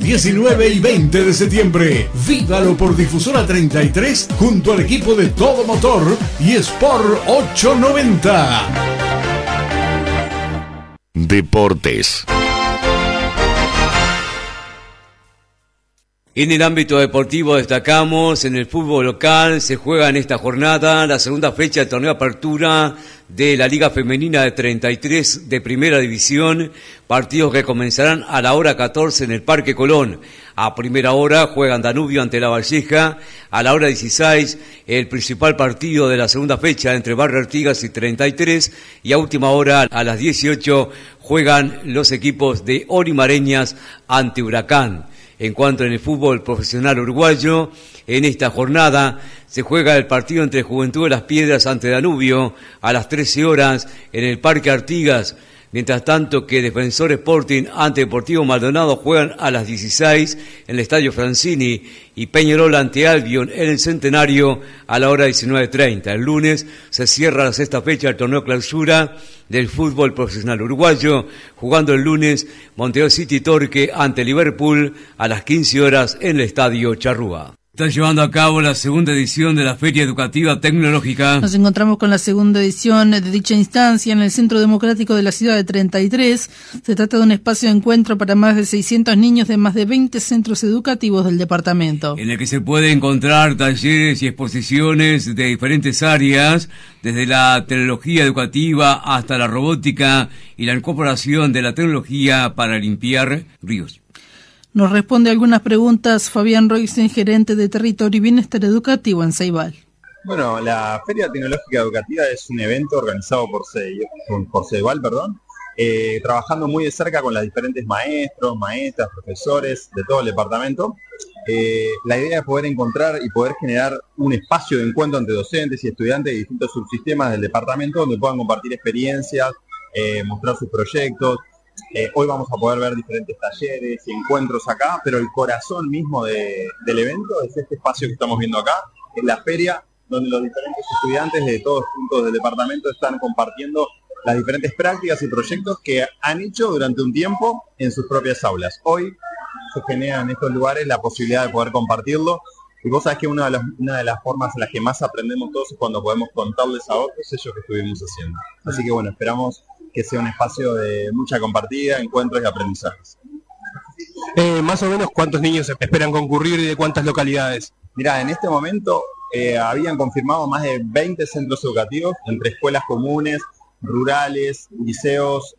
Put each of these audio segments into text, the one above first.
19 y 20 de septiembre. Vívalo por Difusora 33 junto al equipo de Todo Motor y Sport 890. Deportes. En el ámbito deportivo destacamos, en el fútbol local se juega en esta jornada la segunda fecha del torneo Apertura de la Liga Femenina de 33 de Primera División, partidos que comenzarán a la hora 14 en el Parque Colón. A primera hora juegan Danubio ante La Valleja, a la hora 16 el principal partido de la segunda fecha entre Barrio Artigas y 33, y a última hora a las 18 juegan los equipos de Orimareñas ante Huracán. En cuanto en el fútbol profesional uruguayo, en esta jornada se juega el partido entre Juventud de las Piedras ante Danubio a las 13 horas en el Parque Artigas, mientras tanto que Defensor Sporting ante Deportivo Maldonado juegan a las 16 en el Estadio Francini, y Peñarol ante Albion en el Centenario a la hora 19:30. El lunes se cierra la sexta fecha del torneo clausura del fútbol profesional uruguayo, jugando el lunes Montevideo City Torque ante Liverpool a las 15 horas en el Estadio Charrúa. Está llevando a cabo la segunda edición de la Feria Educativa Tecnológica. Nos encontramos con la segunda edición de dicha instancia en el Centro Democrático de la ciudad de 33. Se trata de un espacio de encuentro para más de 600 niños de más de 20 centros educativos del departamento, en el que se puede encontrar talleres y exposiciones de diferentes áreas, desde la tecnología educativa hasta la robótica y la incorporación de la tecnología para limpiar ríos. Nos responde algunas preguntas Fabián Roysen, gerente de Territorio y Bienestar Educativo en Ceibal. Bueno, la Feria Tecnológica Educativa es un evento organizado por Ceibal, trabajando muy de cerca con los diferentes maestros, maestras, profesores de todo el departamento. La idea es poder encontrar y poder generar un espacio de encuentro entre docentes y estudiantes de distintos subsistemas del departamento donde puedan compartir experiencias, mostrar sus proyectos. Hoy vamos a poder ver diferentes talleres y encuentros acá, pero el corazón mismo del evento es este espacio que estamos viendo acá, es la feria donde los diferentes estudiantes de todos puntos del departamento están compartiendo las diferentes prácticas y proyectos que han hecho durante un tiempo en sus propias aulas. Hoy se genera en estos lugares la posibilidad de poder compartirlo, y vos sabés que una de las formas en las que más aprendemos todos es cuando podemos contarles a otros ello que estuvimos haciendo. Así que bueno, esperamos que sea un espacio de mucha compartida, encuentros y aprendizajes. Más o menos, ¿cuántos niños esperan concurrir y de cuántas localidades? Mirá, en este momento habían confirmado más de 20 centros educativos, entre escuelas comunes, rurales, liceos,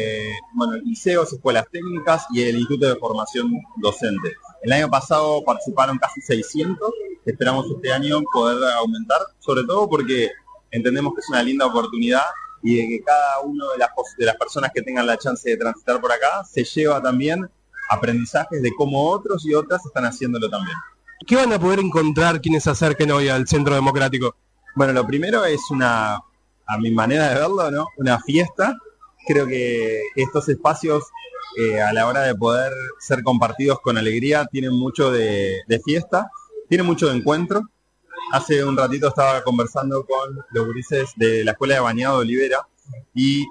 escuelas técnicas y el Instituto de Formación Docente. El año pasado participaron casi 600, esperamos este año poder aumentar, sobre todo porque entendemos que es una linda oportunidad y de que cada uno de las personas que tengan la chance de transitar por acá se lleva también aprendizajes de cómo otros y otras están haciéndolo también. ¿Qué van a poder encontrar quienes se acerquen hoy al Centro Democrático? Bueno, lo primero es a mi manera de verlo, ¿no? Una fiesta. Creo que estos espacios, a la hora de poder ser compartidos con alegría, tienen mucho de fiesta, tienen mucho de encuentro. Hace un ratito estaba conversando con los gurises de la Escuela de Bañado de Olivera y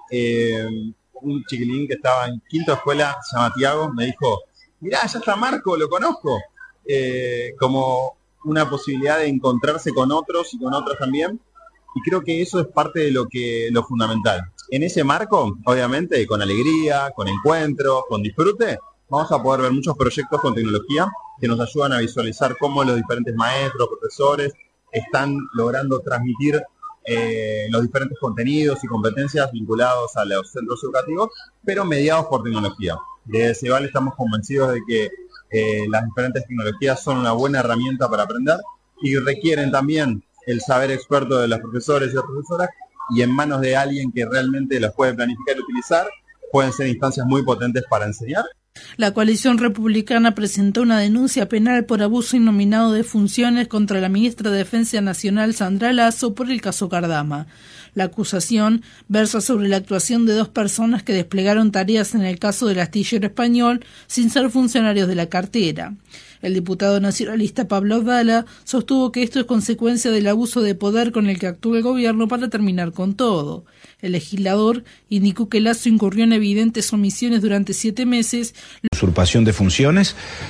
un chiquilín que estaba en quinto escuela, se llama Tiago, me dijo, mirá, ya está Marco, lo conozco. Como una posibilidad de encontrarse con otros y con otras también. Y creo que eso es parte de lo fundamental. En ese marco, obviamente, con alegría, con encuentros, con disfrute, vamos a poder ver muchos proyectos con tecnología que nos ayudan a visualizar cómo los diferentes maestros, profesores, están logrando transmitir los diferentes contenidos y competencias vinculados a los centros educativos, pero mediados por tecnología. Desde Ceibal estamos convencidos de que las diferentes tecnologías son una buena herramienta para aprender y requieren también el saber experto de los profesores y las profesoras, y en manos de alguien que realmente los puede planificar y utilizar, pueden ser instancias muy potentes para enseñar. La coalición republicana presentó una denuncia penal por abuso innominado de funciones contra la ministra de Defensa Nacional Sandra Lasso por el caso Cardama. La acusación versa sobre la actuación de dos personas que desplegaron tareas en el caso del astillero español sin ser funcionarios de la cartera. El diputado nacionalista Pablo Abdala sostuvo que esto es consecuencia del abuso de poder con el que actúa el gobierno para terminar con todo. El legislador indicó que Lasso incurrió en evidentes omisiones durante 7 meses. Usurpación de funciones